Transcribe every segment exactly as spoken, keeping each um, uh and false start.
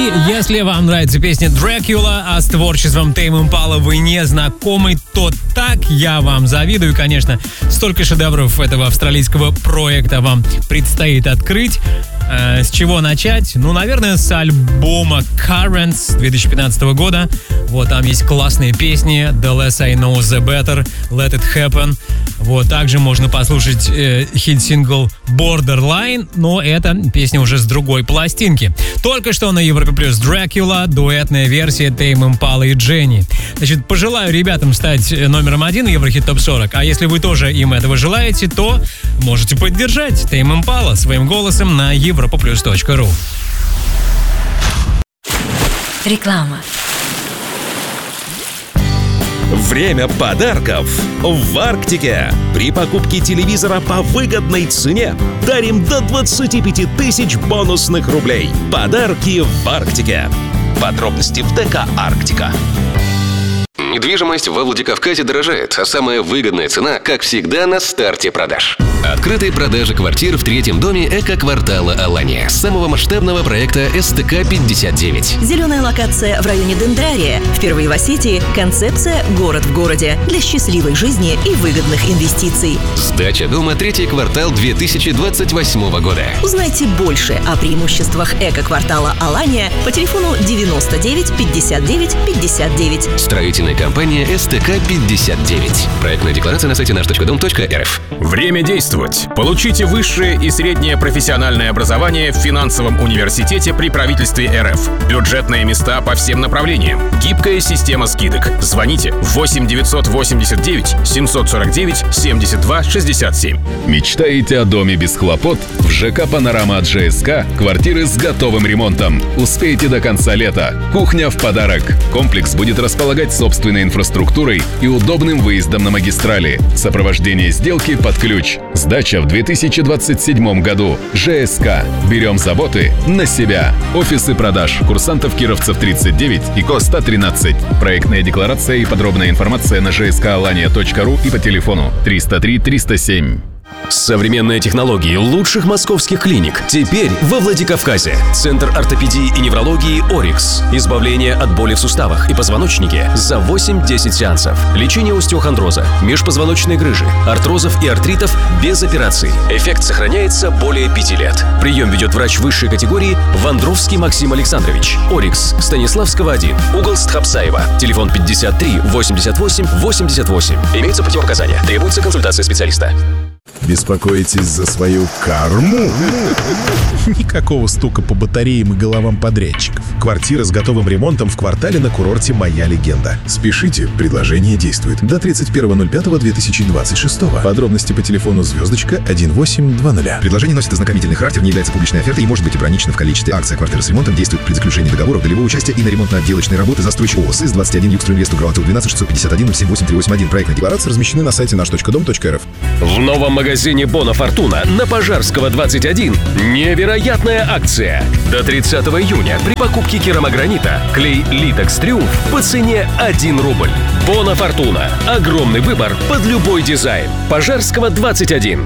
И если вам нравится песня Dracula, а с творчеством Tame Impala вы не знакомы, то так я вам завидую, конечно. Столько шедевров этого австралийского проекта вам предстоит открыть. Э, с чего начать? Ну, наверное, с альбома Currents две тысячи пятнадцатого года. Вот, там есть классные песни The Less I Know The Better, Let It Happen. Вот, также можно послушать э, хит-сингл Borderline, но эта песня уже с другой пластинки. Только что на Европе Плюс Dracula, дуэтная версия Tame Impala и Jenny. Значит, пожелаю ребятам стать номером один Еврохит Топ сорок, а если вы тоже им этого желаете, то можете поддержать Tame Impala своим голосом на европа плюс точка ру. Реклама. Время подарков в Арктике. При покупке телевизора по выгодной цене дарим до двадцать пять тысяч бонусных рублей. Подарки в Арктике. Подробности в ДК «Арктика». Недвижимость во Владикавказе дорожает, а самая выгодная цена, как всегда, на старте продаж. Открытые продажи квартир в третьем доме эко-квартала Алания, самого масштабного проекта эс тэ ка пятьдесят девять. Зеленая локация в районе Дендрария. Впервые в Осетии концепция «Город в городе» для счастливой жизни и выгодных инвестиций. Сдача дома третий квартал две тысячи двадцать восьмого года. Узнайте больше о преимуществах эко-квартала Алания по телефону девяносто девять пятьдесят девять пятьдесят девять. Строительная компания эс тэ ка пятьдесят девять. Проектная декларация на сайте наш точка дом точка эр эф. Время действовать. Получите высшее и среднее профессиональное образование в финансовом университете при правительстве эр эф. Бюджетные места по всем направлениям. Гибкая система скидок. Звоните восемь девятьсот восемьдесят девять семьсот сорок девять семьдесят два шестьдесят семь. Мечтаете о доме без хлопот? В ЖК «Панорама» от джей эс ка квартиры с готовым ремонтом. Успейте до конца лета. Кухня в подарок. Комплекс будет располагать собственной инфраструктурой и удобным выездом на магистрали. Сопровождение сделки под ключ. Сдача в две тысячи двадцать седьмом году. жэ эс ка. Берем заботы на себя. Офисы продаж. Курсантов Кировцев тридцать девять и ко сто тринадцать. Проектная декларация и подробная информация на жэ эс ка алания точка ру и по телефону триста три триста семь. Современные технологии лучших московских клиник теперь во Владикавказе. Центр ортопедии и неврологии «Орикс». Избавление от боли в суставах и позвоночнике за восемь-десять сеансов. Лечение остеохондроза, межпозвоночной грыжи, артрозов и артритов без операций. Эффект сохраняется более пяти лет. Прием ведет врач высшей категории Вандровский Максим Александрович. «Орикс», Станиславского один, угол Стхапсаева. Телефон пятьдесят три восемьдесят восемь восемьдесят восемь. Имеются противопоказания. Требуется консультация специалиста. Беспокоитесь за свою карму? Никакого стука по батареям и головам подрядчиков. Квартира с готовым ремонтом в квартале на курорте «Моя легенда». Спешите, предложение действует до тридцать первого ноль пятого две тысячи двадцать шестого. Подробности по телефону звездочка восемь двадцать. Предложение носит ознакомительный характер, не является публичной офертой и может быть ограничено в количестве. Акция «Квартира с ремонтом» действует при заключении договора долевого участия и на ремонтно-отделочные работы застройщик ООО СИС двадцать один Югстройинвест Угралатил двенадцать шестьсот пятьдесят один ноль семь восемь три восемь один. Проектная декларация размещены на сайте наш точка дом точка эр эф. В новом магазине Бона Фортуна на Пожарского двадцать один невероятная акция. До тридцатого июня при покупке керамогранита клей Litex Триумф по цене один рубль. Бона Фортуна. Огромный выбор под любой дизайн. Пожарского двадцать один.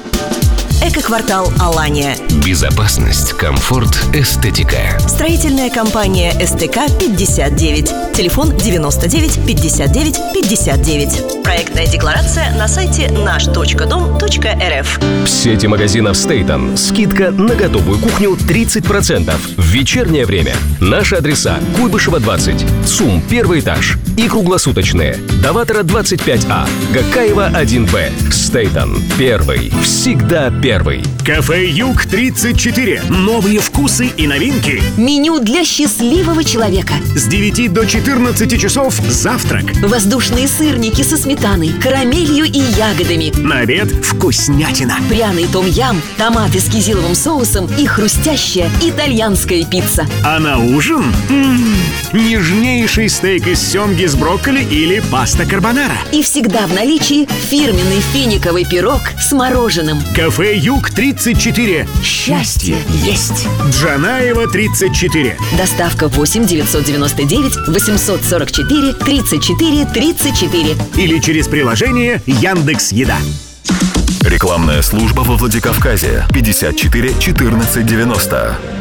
Эко-квартал Алания. Безопасность, комфорт, эстетика. Строительная компания эс тэ ка пятьдесят девять. Телефон девяносто девять пятьдесят девять пятьдесят девять. Проектная декларация на сайте наш точка дом точка эр эф. В сети магазинов Стейтон скидка на готовую кухню тридцать процентов. В вечернее время. Наши адреса: Куйбышева двадцать, ЦУМ первый этаж и круглосуточные. Даватора двадцать пять а, Гакаева один бэ. Стейтон первый. Всегда первый. Первый. Кафе Юг тридцать четыре. Новые вкусы и новинки. Меню для счастливого человека. С девяти до четырнадцати часов завтрак. Воздушные сырники со сметаной, карамелью и ягодами. На обед вкуснятина. Пряный том-ям, томаты с кизиловым соусом и хрустящая итальянская пицца. А на ужин м-м, нежнейший стейк из семги с брокколи или паста карбонара. И всегда в наличии фирменный финиковый пирог с мороженым. Кафе Юг тридцать четыре. Счастье есть. Джанаева тридцать четыре. Доставка восемь девятьсот девяносто девять восемьсот сорок четыре тридцать четыре тридцать четыре. Или через приложение Яндекс.Еда. Рекламная служба во Владикавказе. пятьдесят четыре четырнадцать девяносто.